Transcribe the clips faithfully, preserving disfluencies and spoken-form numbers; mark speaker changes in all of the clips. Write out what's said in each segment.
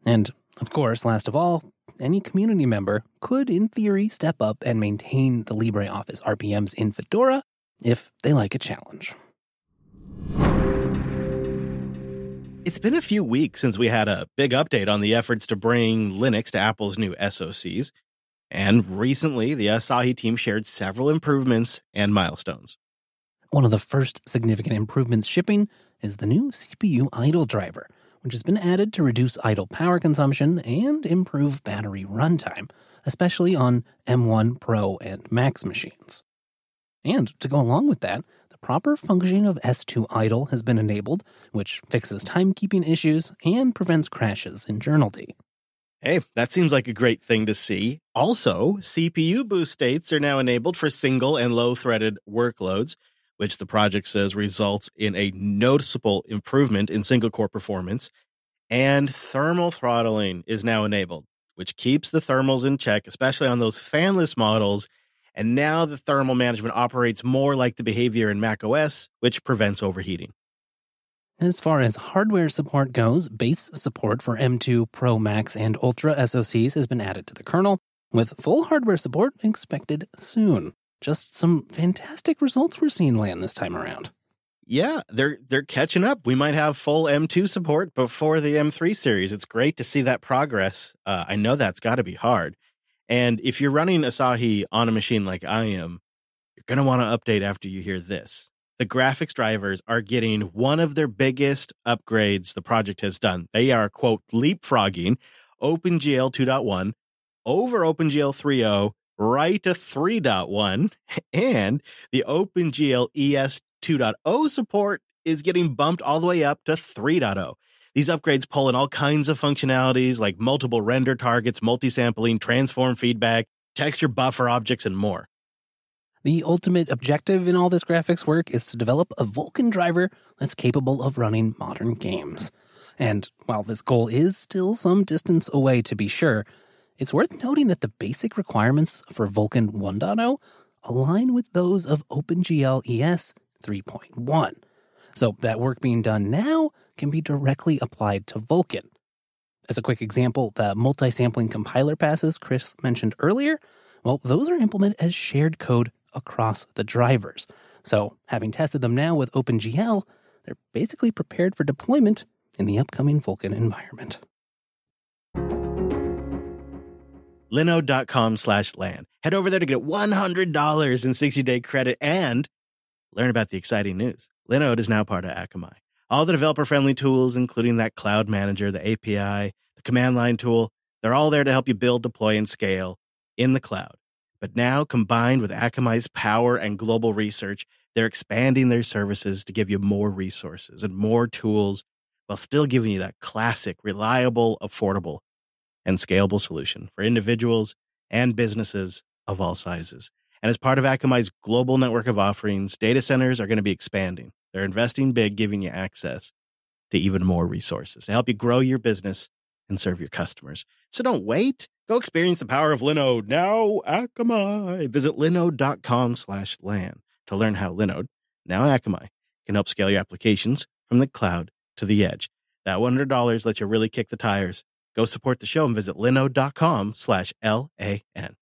Speaker 1: And, of course, last of all, any community member could, in theory, step up and maintain the LibreOffice R P Ms in Fedora if they like a challenge.
Speaker 2: It's been a few weeks since we had a big update on the efforts to bring Linux to Apple's new S O Cs. And recently, the Asahi team shared several improvements and milestones.
Speaker 1: One of the first significant improvements shipping is the new C P U idle driver, which has been added to reduce idle power consumption and improve battery runtime, especially on M one Pro and Max machines. And to go along with that, the proper functioning of S two idle has been enabled, which fixes timekeeping issues and prevents crashes in journalD.
Speaker 2: Hey, that seems like a great thing to see. Also, C P U boost states are now enabled for single and low-threaded workloads, which the project says results in a noticeable improvement in single-core performance. And thermal throttling is now enabled, which keeps the thermals in check, especially on those fanless models. And now the thermal management operates more like the behavior in macOS, which prevents overheating.
Speaker 1: As far as hardware support goes, base support for M two Pro, Max, and Ultra S O Cs has been added to the kernel, with full hardware support expected soon. Just some fantastic results we're seeing land this time around.
Speaker 2: Yeah, they're they're catching up. We might have full M two support before the M three series. It's great to see that progress. Uh, I know that's got to be hard. And if you're running Asahi on a machine like I am, you're going to want to update after you hear this. The graphics drivers are getting one of their biggest upgrades the project has done. They are, quote, leapfrogging OpenGL two point one over OpenGL three point oh right to three point one, and the OpenGL E S two point oh support is getting bumped all the way up to three point oh. These upgrades pull in all kinds of functionalities like multiple render targets, multi-sampling, transform feedback, texture buffer objects, and more.
Speaker 1: The ultimate objective in all this graphics work is to develop a Vulkan driver that's capable of running modern games. And while this goal is still some distance away to be sure, it's worth noting that the basic requirements for Vulkan one point oh align with those of OpenGL E S three point one. So that work being done now can be directly applied to Vulkan. As a quick example, the multi-sampling compiler passes Chris mentioned earlier, well, those are implemented as shared code across the drivers. So having tested them now with OpenGL, they're basically prepared for deployment in the upcoming Vulkan environment.
Speaker 2: Linode.com slash LAN. Head over there to get one hundred dollars in sixty-day credit and learn about the exciting news. Linode is now part of Akamai. All the developer-friendly tools, including that cloud manager, the A P I, the command line tool, they're all there to help you build, deploy, and scale in the cloud. But now, combined with Akamai's power and global research, they're expanding their services to give you more resources and more tools while still giving you that classic, reliable, affordable, and scalable solution for individuals and businesses of all sizes. And as part of Akamai's global network of offerings, data centers are going to be expanding. They're investing big, giving you access to even more resources to help you grow your business and serve your customers. So don't wait. Go experience the power of Linode now, Akamai. Visit linode.com slash LAN to learn how Linode, now Akamai, can help scale your applications from the cloud to the edge. That one hundred dollars lets you really kick the tires. Go support the show and visit linode.com slash L-A-N.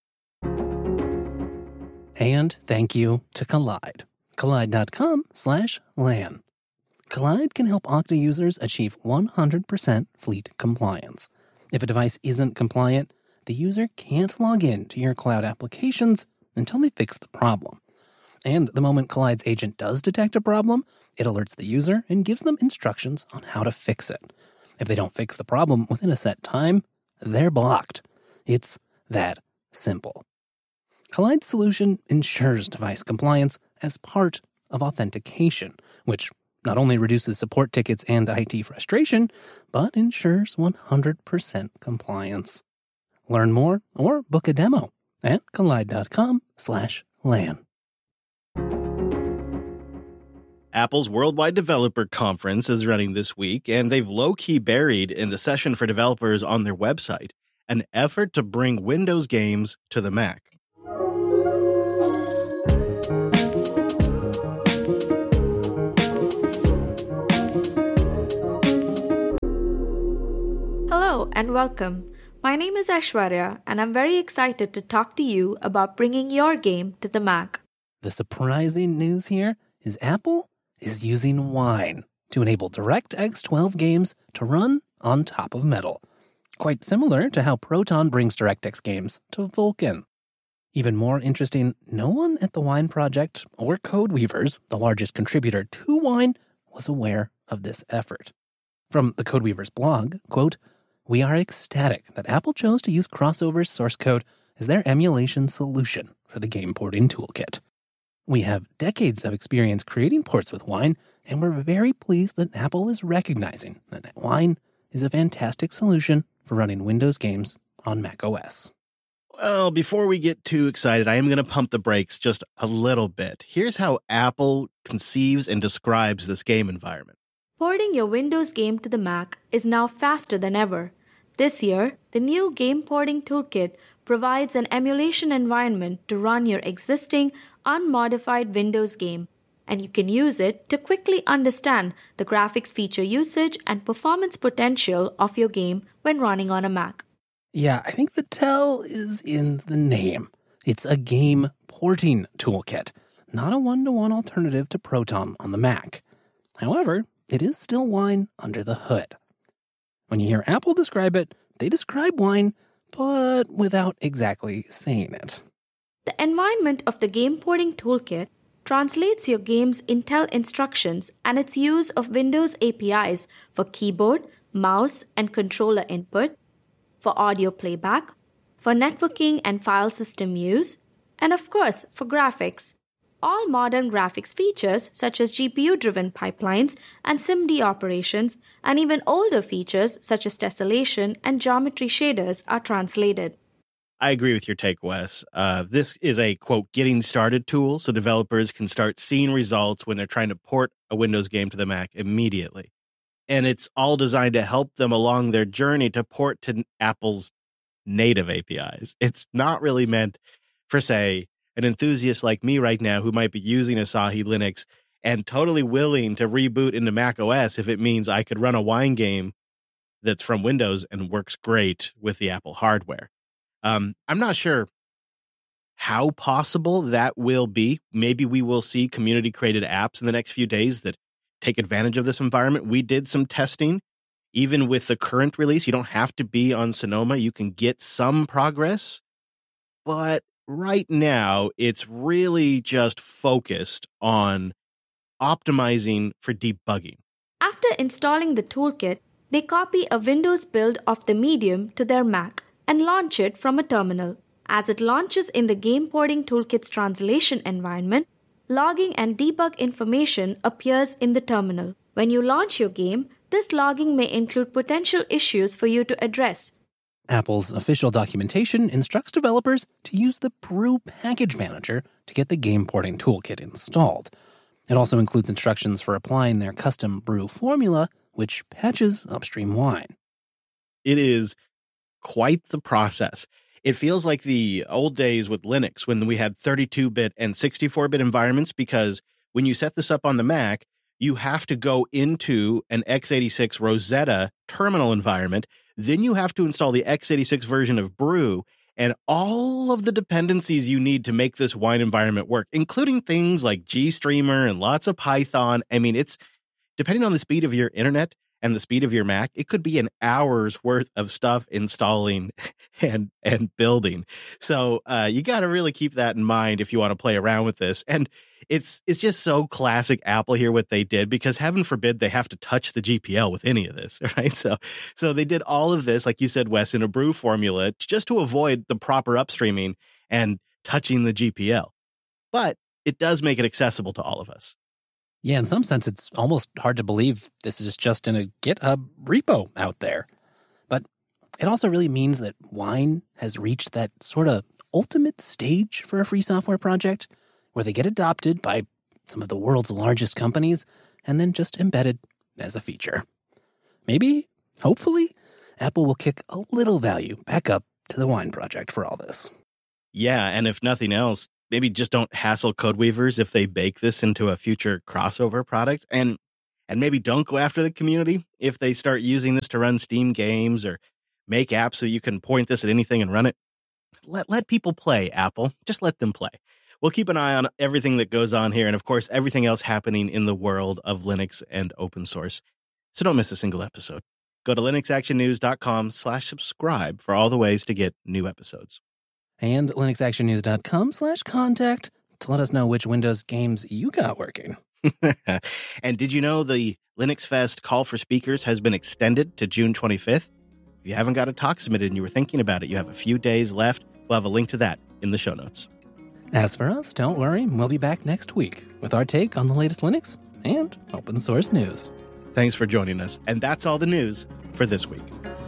Speaker 1: And thank you to Kolide. Kolide.com slash LAN. Kolide can help Okta users achieve one hundred percent fleet compliance. If a device isn't compliant, the user can't log in to your cloud applications until they fix the problem. And the moment Kollide's agent does detect a problem, it alerts the user and gives them instructions on how to fix it. If they don't fix the problem within a set time, they're blocked. It's that simple. Kollide's solution ensures device compliance as part of authentication, which not only reduces support tickets and I T frustration, but ensures one hundred percent compliance. Learn more or book a demo at Kolide.com slash LAN.
Speaker 2: Apple's Worldwide Developer Conference is running this week, and they've low-key buried in the session for developers on their website an effort to bring Windows games to the Mac.
Speaker 3: Hello, Hello and welcome. My name is Aishwarya, and I'm very excited to talk to you about bringing your game to the Mac.
Speaker 1: The surprising news here is Apple is using Wine to enable DirectX twelve games to run on top of Metal. Quite similar to how Proton brings DirectX games to Vulkan. Even more interesting, no one at the Wine project or Codeweavers, the largest contributor to Wine, was aware of this effort. From the Codeweavers blog, quote, "We are ecstatic that Apple chose to use Crossover's source code as their emulation solution for the game porting toolkit. We have decades of experience creating ports with Wine, and we're very pleased that Apple is recognizing that Wine is a fantastic solution for running Windows games on macOS."
Speaker 2: Well, before we get too excited, I am going to pump the brakes just a little bit. Here's how Apple conceives and describes this game environment.
Speaker 3: Porting your Windows game to the Mac is now faster than ever. This year, the new Game Porting Toolkit provides an emulation environment to run your existing, unmodified Windows game, and you can use it to quickly understand the graphics feature usage and performance potential of your game when running on a Mac.
Speaker 1: Yeah, I think the tell is in the name. It's a game porting toolkit, not a one-to-one alternative to Proton on the Mac. However, it is still Wine under the hood. When you hear Apple describe it, they describe Wine, but without exactly saying it.
Speaker 3: The environment of the Game Porting Toolkit translates your game's Intel instructions and its use of Windows A P Is for keyboard, mouse, and controller input, for audio playback, for networking and file system use, and of course for graphics. All modern graphics features such as G P U-driven pipelines and SIMD operations, and even older features such as tessellation and geometry shaders are translated.
Speaker 2: I agree with your take, Wes. Uh, this is a, quote, getting started tool so developers can start seeing results when they're trying to port a Windows game to the Mac immediately. And it's all designed to help them along their journey to port to Apple's native A P Is. It's not really meant for, say, an enthusiast like me right now who might be using Asahi Linux and totally willing to reboot into macOS if it means I could run a Wine game that's from Windows and works great with the Apple hardware. Um, I'm not sure how possible that will be. Maybe we will see community-created apps in the next few days that take advantage of this environment. We did some testing. Even with the current release, you don't have to be on Sonoma. You can get some progress. But right now, it's really just focused on optimizing for debugging.
Speaker 3: After installing the toolkit, they copy a Windows build of the Medium to their Mac and launch it from a terminal. As it launches in the Game Porting Toolkit's translation environment, logging and debug information appears in the terminal. When you launch your game, this logging may include potential issues for you to address.
Speaker 1: Apple's official documentation instructs developers to use the Brew Package Manager to get the Game Porting Toolkit installed. It also includes instructions for applying their custom brew formula, which patches upstream Wine.
Speaker 2: It is quite the process. It feels like the old days with Linux when we had thirty-two bit and sixty-four bit environments, because when you set this up on the Mac, you have to go into an x eighty-six Rosetta terminal environment. Then you have to install the x eighty-six version of Brew and all of the dependencies you need to make this Wine environment work, including things like GStreamer and lots of Python. I mean, it's depending on the speed of your internet and the speed of your Mac, it could be an hour's worth of stuff installing and and building. So uh, you got to really keep that in mind if you want to play around with this. And it's it's just so classic Apple here what they did, because heaven forbid they have to touch the G P L with any of this, right? So so they did all of this, like you said, Wes, in a Brew formula just to avoid the proper upstreaming and touching the G P L. But it does make it accessible to all of us.
Speaker 1: Yeah, in some sense, it's almost hard to believe this is just in a GitHub repo out there. But it also really means that Wine has reached that sort of ultimate stage for a free software project where they get adopted by some of the world's largest companies and then just embedded as a feature. Maybe, hopefully, Apple will kick a little value back up to the Wine project for all this.
Speaker 2: Yeah, and if nothing else, maybe just don't hassle Codeweavers if they bake this into a future crossover product, and and maybe don't go after the community if they start using this to run Steam games or make apps so you can point this at anything and run it. Let, let people play, Apple. Just let them play. We'll keep an eye on everything that goes on here and, of course, everything else happening in the world of Linux and open source. So don't miss a single episode. Go to linuxactionnews.com slash subscribe for all the ways to get new episodes.
Speaker 1: And linuxactionnews.com slash contact to let us know which Windows games you got working.
Speaker 2: And did you know the Linux Fest call for speakers has been extended to June twenty-fifth? If you haven't got a talk submitted and you were thinking about it, you have a few days left. We'll have a link to that in the show notes.
Speaker 1: As for us, don't worry, we'll be back next week with our take on the latest Linux and open source news.
Speaker 2: Thanks for joining us. And that's all the news for this week.